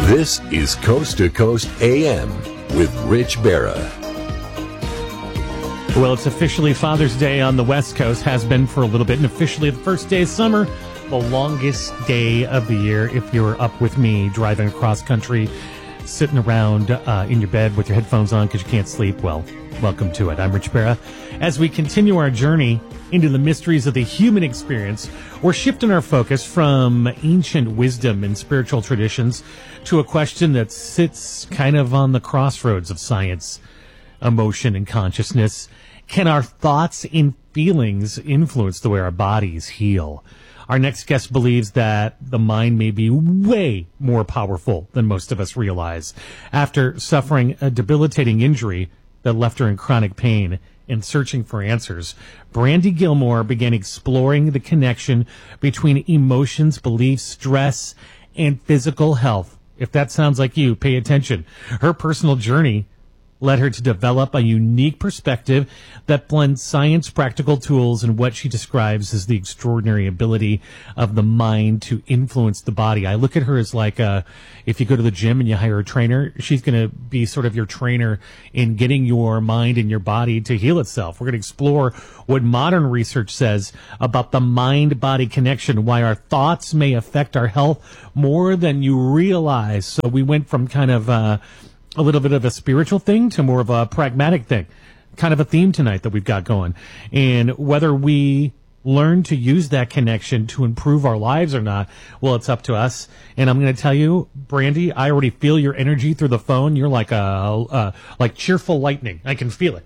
This is Coast to Coast AM with Rich Berra. Well, it's officially Father's Day on the West Coast, has been for a little bit, and officially the first day of summer, the longest day of the year. If you're up with me driving across country, sitting around in your bed with your headphones on because you can't sleep, well, welcome to it. I'm Rich Berra. As we continue our journey into the mysteries of the human experience, we're shifting our focus from ancient wisdom and spiritual traditions to a question that sits kind of on the crossroads of science, emotion, and consciousness. Can our thoughts and feelings influence the way our bodies heal? Our next guest believes that the mind may be way more powerful than most of us realize. After suffering a debilitating injury that left her in chronic pain and searching for answers, Brandy Gilmore began exploring the connection between emotions, beliefs, stress, and physical health. If that sounds like you, pay attention. Her personal journey led her to develop a unique perspective that blends science, practical tools, and what she describes as the extraordinary ability of the mind to influence the body. I look at her as like, if you go to the gym and you hire a trainer, she's going to be sort of your trainer in getting your mind and your body to heal itself. We're going to explore what modern research says about the mind-body connection, why our thoughts may affect our health more than you realize. So we went from kind of a little bit of a spiritual thing to more of a pragmatic thing, kind of a theme tonight that we've got going. And whether we learn to use that connection to improve our lives or not, well, it's up to us. And I'm going to tell you, Brandy, I already feel your energy through the phone. You're like like cheerful lightning. I can feel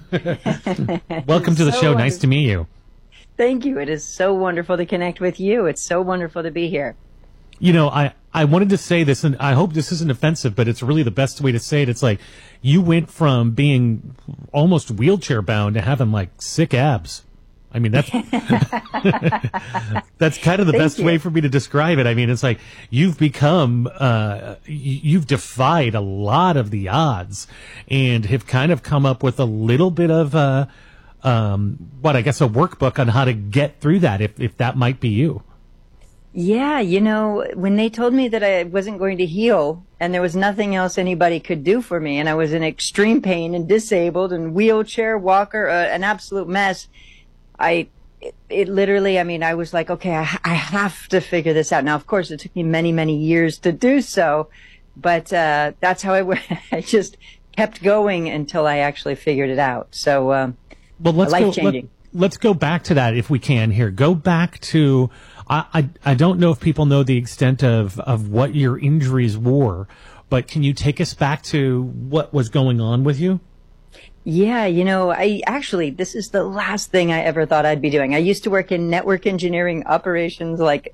it. Welcome to the show. Nice to meet you. Thank you. It is so wonderful to connect with you. It's so wonderful to be here. You know, I wanted to say this, and I hope this isn't offensive, but it's really the best way to say it. It's like you went from being almost wheelchair bound to having like sick abs. I mean, that's that's kind of the best way for me to describe it. I mean, it's like you've become, you've defied a lot of the odds and have kind of come up with a little bit of, I guess a workbook on how to get through that, if that might be you. Yeah, you know, when they told me that I wasn't going to heal and there was nothing else anybody could do for me and I was in extreme pain and disabled and wheelchair, walker, an absolute mess, it literally, I mean, I was like, okay, I have to figure this out. Now, of course, it took me many, many years to do so, but that's how I went. I just kept going until I actually figured it out. So, well, life-changing. Let's go back to that if we can here. Go back to... I don't know if people know the extent of what your injuries were, but can you take us back to what was going on with you? Yeah, you know, this is the last thing I ever thought I'd be doing. I used to work in network engineering operations like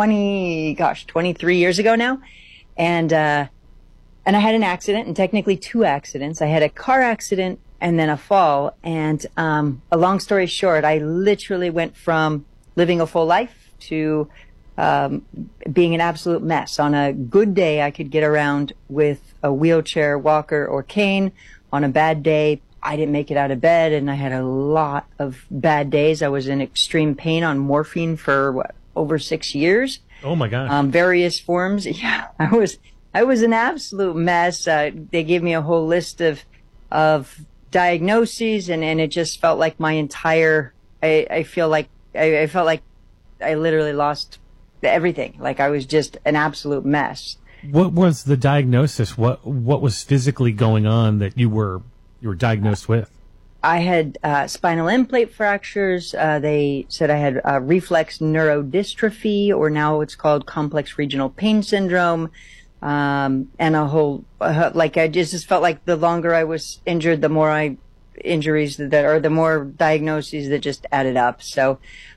23 years ago now. And I had an accident, and technically two accidents. I had a car accident and then a fall. And a long story short, I literally went from living a full life to being an absolute mess. On a good day, I could get around with a wheelchair, walker, or cane. On a bad day, I didn't make it out of bed, and I had a lot of bad days. I was in extreme pain on morphine for over 6 years. Oh my gosh! Various forms. Yeah, I was an absolute mess. They gave me a whole list of diagnoses, and it just felt like my entire. I felt like I literally lost everything. Like I was just an absolute mess. What was the diagnosis? What was physically going on that you were diagnosed with? I had spinal end plate fractures. They said I had reflex neurodystrophy, or now it's called complex regional pain syndrome, and a whole I just felt like the longer I was injured, the more the more diagnoses that just added up. So.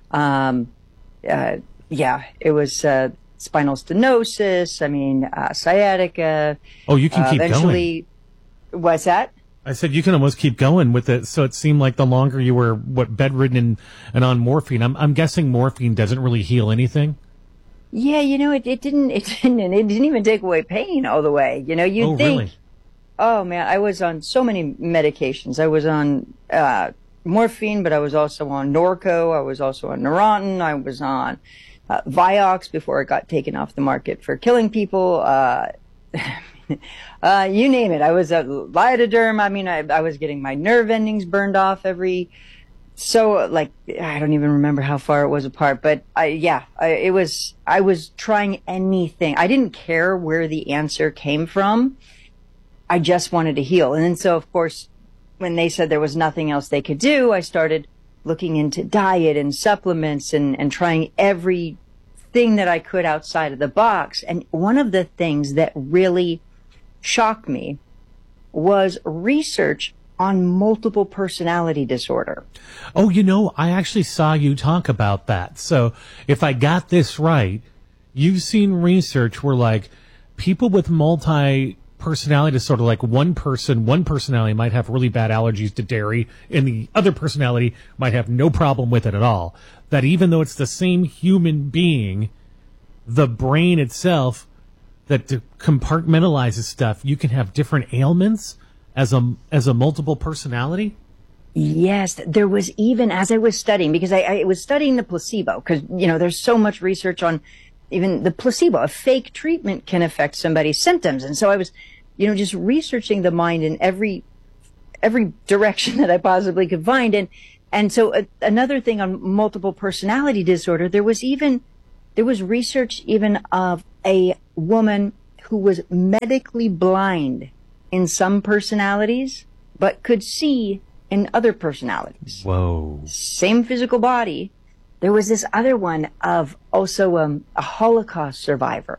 It was spinal stenosis. I mean, sciatica. Oh, you can keep going. What's that? I said you can almost keep going with it. So it seemed like the longer you were bedridden and on morphine. I'm guessing morphine doesn't really heal anything. Yeah, you know, it didn't even take away pain all the way. You know, you'd think. Really? Oh man, I was on so many medications. I was on morphine, but I was also on Norco. I was also on Neurontin. I was on Vioxx before it got taken off the market for killing people. you name it. I was a lidoderm. I mean, I was getting my nerve endings burned off I don't even remember how far it was apart, but I was trying anything. I didn't care where the answer came from. I just wanted to heal. And then so, of course, when they said there was nothing else they could do, I started looking into diet and supplements and trying everything that I could outside of the box. And one of the things that really shocked me was research on multiple personality disorder. Oh, I actually saw you talk about that. So if I got this right, you've seen research where like people with multi-personality disorder, like one personality might have really bad allergies to dairy and the other personality might have no problem with it at all. That even though it's the same human being, the brain itself that compartmentalizes stuff, you can have different ailments as a multiple personality? Yes, there was even, as I was studying, because I was studying the placebo, because, there's so much research on even the placebo. A fake treatment can affect somebody's symptoms. And so I was, just researching the mind in every direction that I possibly could find. And so another thing on multiple personality disorder, there was research even of a woman who was medically blind in some personalities, but could see in other personalities. Whoa. Same physical body. There was this other one of also a Holocaust survivor.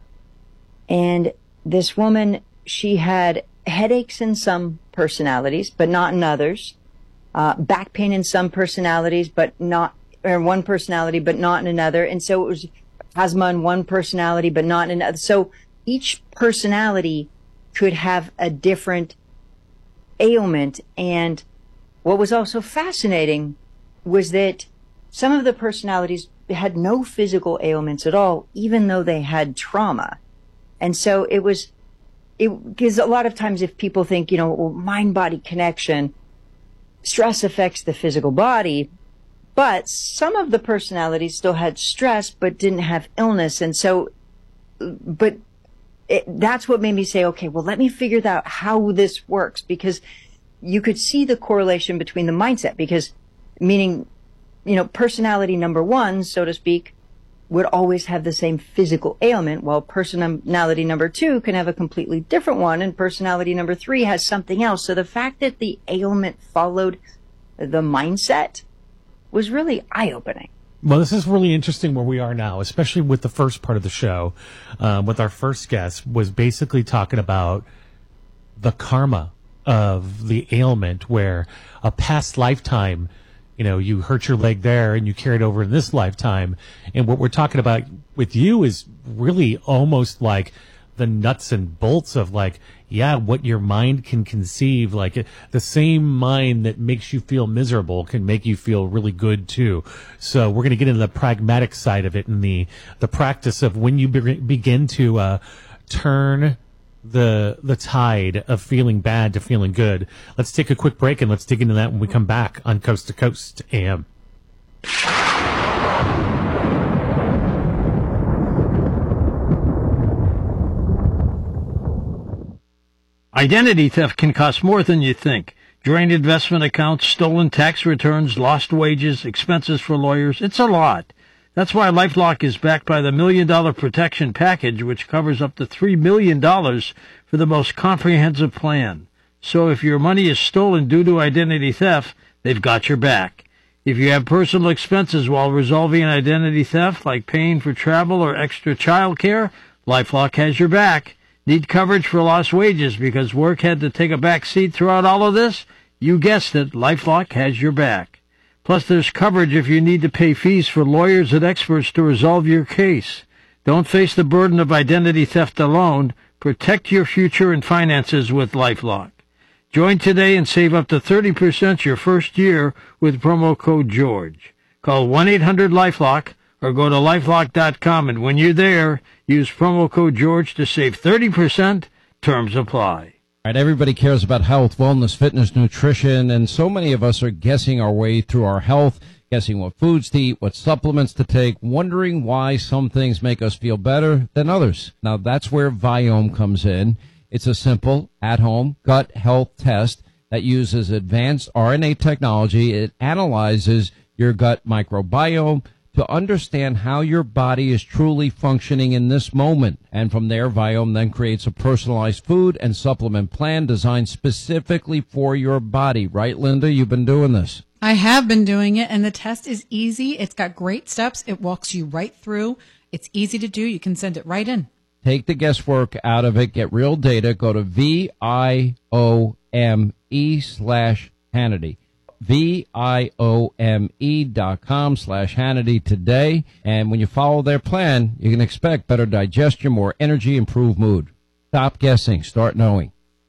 And this woman, she had headaches in some personalities, but not in others. Back pain in some personalities, or one personality, but not in another. And so it was asthma in one personality, but not in another. So each personality could have a different ailment. And what was also fascinating was that some of the personalities had no physical ailments at all, even though they had trauma. And so because a lot of times if people think, mind-body connection, stress affects the physical body, but some of the personalities still had stress but didn't have illness. And so, that's what made me say, okay, well, let me figure out how this works, because you could see the correlation between the mindset, because meaning, personality number one, so to speak, would always have the same physical ailment, while personality number two can have a completely different one, and personality number three has something else. So the fact that the ailment followed the mindset was really eye-opening. Well, this is really interesting where we are now, especially with the first part of the show, with our first guest, was basically talking about the karma of the ailment, where a past lifetime, you hurt your leg there and you carry it over in this lifetime. And what we're talking about with you is really almost like the nuts and bolts of what your mind can conceive. Like the same mind that makes you feel miserable can make you feel really good too. So we're going to get into the pragmatic side of it and the practice of when you begin to turn the tide of feeling bad to feeling good. Let's take a quick break and let's dig into that when we come back on Coast to Coast AM. Identity theft can cost more than you think. Drained investment accounts, stolen tax returns, lost wages, expenses for lawyers. It's a lot. That's why LifeLock is backed by the $1 Million Protection Package, which covers up to $3 million for the most comprehensive plan. So if your money is stolen due to identity theft, they've got your back. If you have personal expenses while resolving an identity theft, like paying for travel or extra child care, LifeLock has your back. Need coverage for lost wages because work had to take a back seat throughout all of this? You guessed it, LifeLock has your back. Plus, there's coverage if you need to pay fees for lawyers and experts to resolve your case. Don't face the burden of identity theft alone. Protect your future and finances with LifeLock. Join today and save up to 30% your first year with promo code GEORGE. Call 1-800-LifeLock or go to LifeLock.com, and when you're there, use promo code GEORGE to save 30%. Terms apply. All right, everybody cares about health, wellness, fitness, nutrition, and so many of us are guessing our way through our health, guessing what foods to eat, what supplements to take, wondering why some things make us feel better than others. Now, that's where Viome comes in. It's a simple, at-home gut health test that uses advanced RNA technology. It analyzes your gut microbiome to understand how your body is truly functioning in this moment. And from there, Viome then creates a personalized food and supplement plan designed specifically for your body. Right, Linda? You've been doing this. I have been doing it, and the test is easy. It's got great steps. It walks you right through. It's easy to do. You can send it right in. Take the guesswork out of it. Get real data. Go to VIOME/Hannity. VIOME.com/Hannity today. And when you follow their plan, you can expect better digestion, more energy, improved mood. Stop guessing. Start knowing.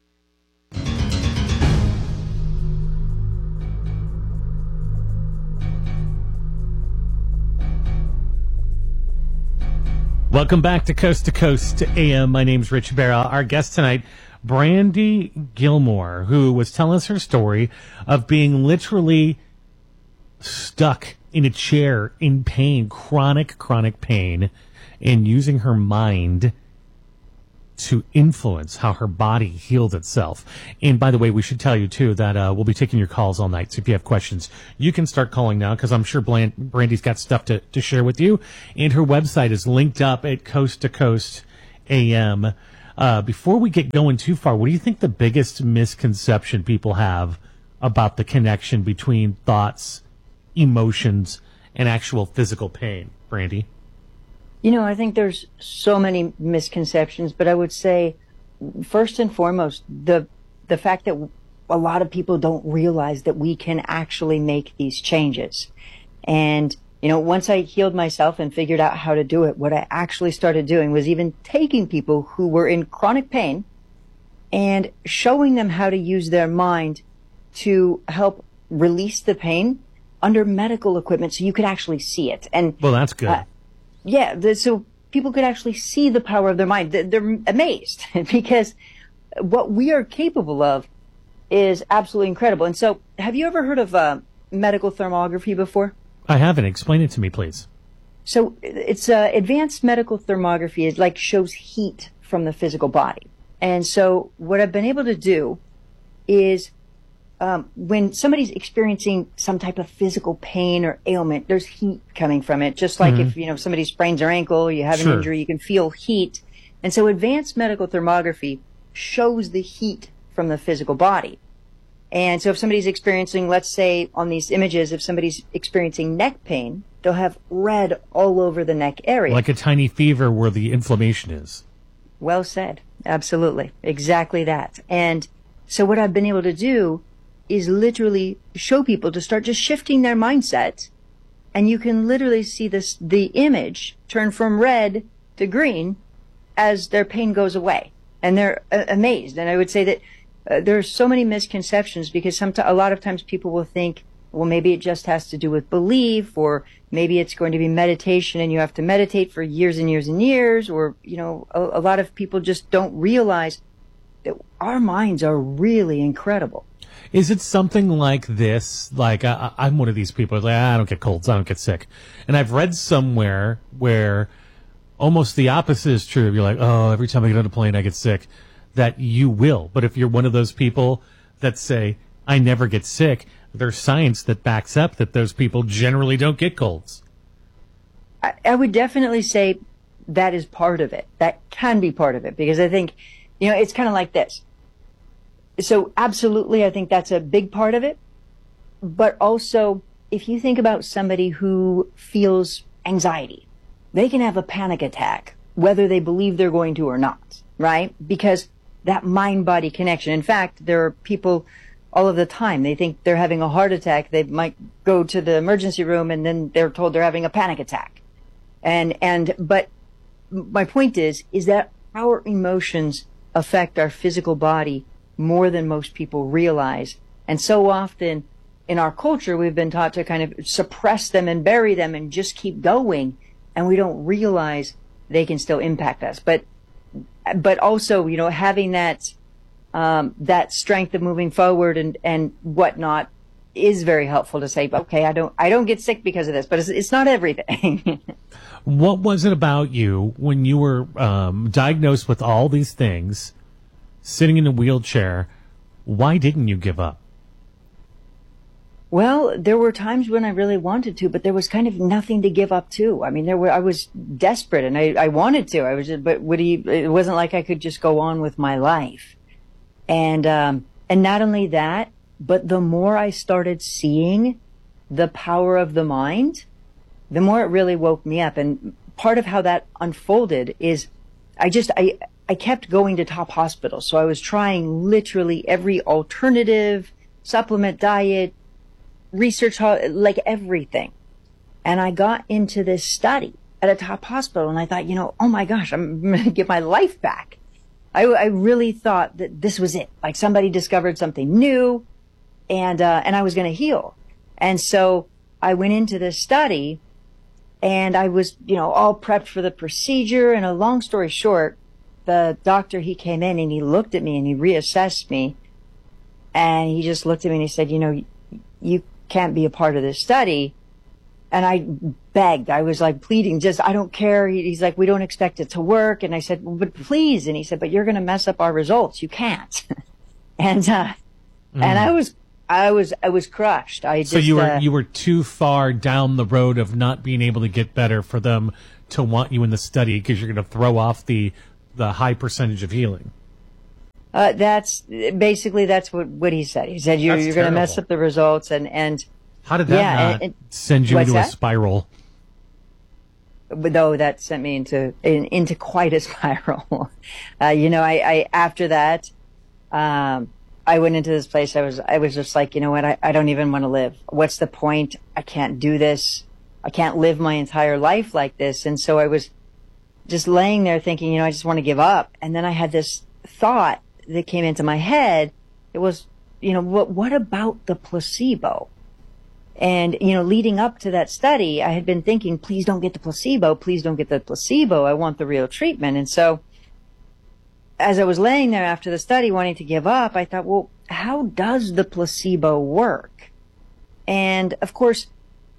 Welcome back to Coast AM. My name's Rich Barra. Our guest tonight, Brandy Gilmore, who was telling us her story of being literally stuck in a chair in pain, chronic pain, and using her mind to influence how her body healed itself. And by the way, we should tell you too that we'll be taking your calls all night. So if you have questions, you can start calling now, because I'm sure Brandy's got stuff to share with you. And her website is linked up at Coast to Coast AM. Before we get going too far, what do you think the biggest misconception people have about the connection between thoughts, emotions, and actual physical pain, Brandy? You know, I think there's so many misconceptions, but I would say, first and foremost, the fact that a lot of people don't realize that we can actually make these changes. And, you know, once I healed myself and figured out how to do it, what I actually started doing was even taking people who were in chronic pain and showing them how to use their mind to help release the pain under medical equipment so you could actually see it. And well, that's good. So people could actually see the power of their mind. They're amazed because what we are capable of is absolutely incredible. And so, have you ever heard of medical thermography before? I haven't. Explain it to me, please. So it's advanced medical thermography. Is like shows heat from the physical body. And so what I've been able to do is when somebody's experiencing some type of physical pain or ailment, there's heat coming from it. Just like if, you know, somebody sprains their ankle, you have an injury, you can feel heat. And so advanced medical thermography shows the heat from the physical body. And so if somebody's experiencing, let's say on these images, if somebody's experiencing neck pain, they'll have red all over the neck area. Like a tiny fever where the inflammation is. Well said. Absolutely. Exactly that. And so what I've been able to do is literally show people to start just shifting their mindset, and you can literally see the image turn from red to green as their pain goes away, and they're amazed. And I would say that there are so many misconceptions because a lot of times people will think, well, maybe it just has to do with belief, or maybe it's going to be meditation and you have to meditate for years and years and years, or, you know, a lot of people just don't realize that our minds are really incredible. Is it something like this? Like, I'm one of these people, like, I don't get colds, I don't get sick. And I've read somewhere where almost the opposite is true. You're like, oh, every time I get on a plane, I get sick. That you will. But if you're one of those people that say, I never get sick, there's science that backs up that those people generally don't get colds. I would definitely say that is part of it. That can be part of it, because I think, you know, it's kind of like this. So absolutely, I think that's a big part of it. But also, if you think about somebody who feels anxiety, they can have a panic attack, whether they believe they're going to or not, right? Because that mind-body connection. In fact, there are people all of the time, they think they're having a heart attack. They might go to the emergency room and then they're told they're having a panic attack. But my point is that our emotions affect our physical body more than most people realize. And so often in our culture, we've been taught to kind of suppress them and bury them and just keep going. And we don't realize they can still impact us. But also, you know, having that strength of moving forward and whatnot, is very helpful to say, okay, I don't get sick because of this, but it's not everything. What was it about you when you were diagnosed with all these things, sitting in a wheelchair? Why didn't you give up? Well, there were times when I really wanted to, but there was kind of nothing to give up to. I mean, I was desperate and I wanted to. But it wasn't like I could just go on with my life. And not only that, but the more I started seeing the power of the mind, the more it really woke me up. And part of how that unfolded is I kept going to top hospitals. So I was trying literally every alternative supplement, diet, research, like everything. And I got into this study at a top hospital and I thought, oh my gosh, I'm going to get my life back. I really thought that this was it. Like somebody discovered something new and I was going to heal. And so I went into this study and I was, all prepped for the procedure. And a long story short, the doctor, he came in and he looked at me and he reassessed me. And he just looked at me and he said, you can't be a part of this study. And I begged. I was like pleading, I don't care. He's like, we don't expect it to work. And I said, well, but please. And he said, but you're going to mess up our results. You can't. and I was crushed. So you were too far down the road of not being able to get better for them to want you in the study because you're going to throw off the high percentage of healing. That's what he said. He said, you're going to mess up the results and how did that not send you into a spiral? But no, that sent me into quite a spiral. I after that, I went into this place. I was just like, you know what? I don't even want to live. What's the point? I can't do this. I can't live my entire life like this. And so I was just laying there thinking, I just want to give up. And then I had this thought that came into my head. It was, what about the placebo? And, leading up to that study, I had been thinking, please don't get the placebo. Please don't get the placebo. I want the real treatment. And so as I was laying there after the study wanting to give up, I thought, well, how does the placebo work? And of course,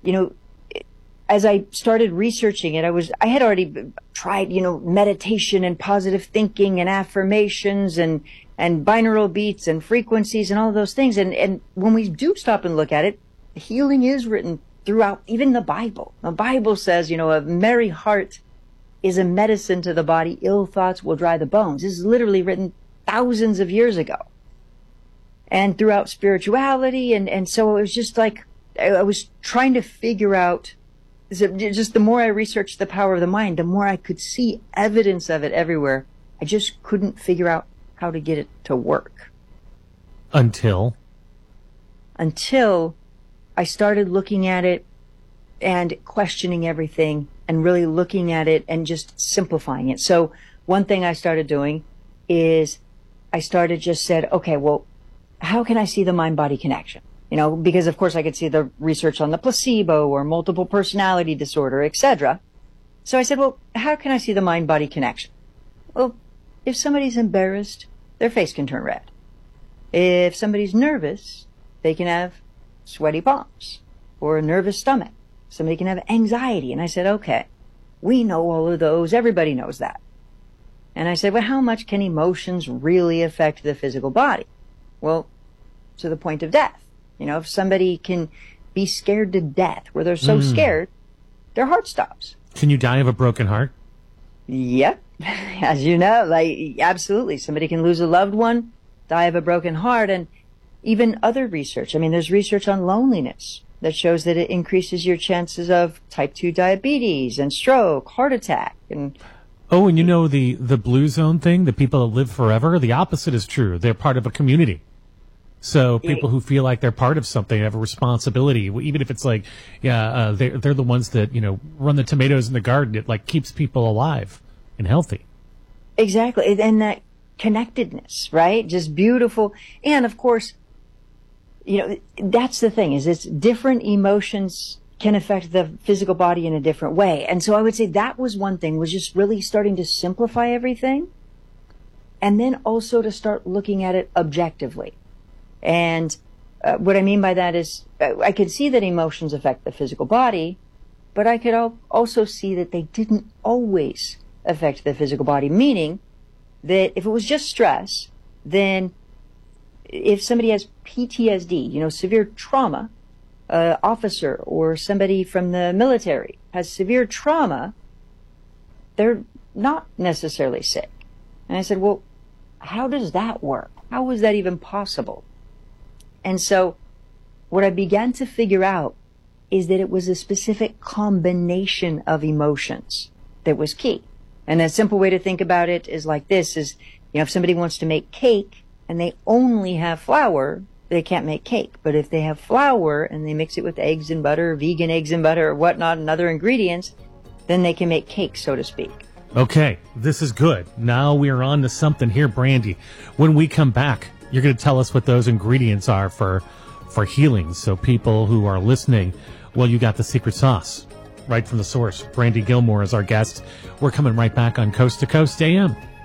as I started researching it, I had already tried, meditation and positive thinking and affirmations and binaural beats and frequencies and all of those things. And when we do stop and look at it, healing is written throughout, even the Bible. The Bible says, a merry heart is a medicine to the body. Ill thoughts will dry the bones. This is literally written thousands of years ago. And throughout spirituality. And so it was just like, I was trying to figure out, just the more I researched the power of the mind, the more I could see evidence of it everywhere. I just couldn't figure out how to get it to work. Until I started looking at it and questioning everything and really looking at it and just simplifying it. So one thing I started doing is I said, okay, well, how can I see the mind-body connection? Because of course I could see the research on the placebo or multiple personality disorder, etc. So I said, well, how can I see the mind-body connection? Well, if somebody's embarrassed, their face can turn red. If somebody's nervous, they can have sweaty palms or a nervous stomach. Somebody can have anxiety. And I said, okay, we know all of those. Everybody knows that. And I said, well, how much can emotions really affect the physical body? Well, to the point of death. If somebody can be scared to death, where they're so scared, their heart stops. Can you die of a broken heart? Yep. As you know, absolutely. Somebody can lose a loved one, die of a broken heart, and even other research. There's research on loneliness that shows that it increases your chances of type 2 diabetes and stroke, heart attack, and oh, and the blue zone thing, the people that live forever, the opposite is true. They're part of a community. So people who feel like they're part of something have a responsibility, even if it's like, they're the ones that, run the tomatoes in the garden. It keeps people alive and healthy. Exactly. And that connectedness, right? Just beautiful. And of course, that's the thing is it's different emotions can affect the physical body in a different way. And so I would say that was one thing, was just really starting to simplify everything. And then also to start looking at it objectively. And What I mean by that is I could see that emotions affect the physical body, but I could also see that they didn't always affect the physical body, meaning that if it was just stress, then if somebody has PTSD, severe trauma, officer or somebody from the military has severe trauma, they're not necessarily sick. And I said, well, how does that work? How is that even possible? And so what I began to figure out is that it was a specific combination of emotions that was key. And a simple way to think about it is like this, is, if somebody wants to make cake and they only have flour, they can't make cake. But if they have flour and they mix it with eggs and butter, vegan eggs and butter or whatnot and other ingredients, then they can make cake, so to speak. Okay, this is good. Now we are on to something here, Brandy. When we come back, you're going to tell us what those ingredients are for healing. So people who are listening, well, you got the secret sauce right from the source. Brandy Gilmore is our guest. We're coming right back on Coast to Coast AM.